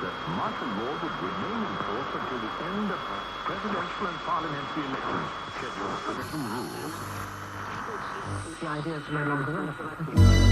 that martial law would remain in force until the end of presidential and parliamentary elections scheduled for the rules. The idea is no longer relevant.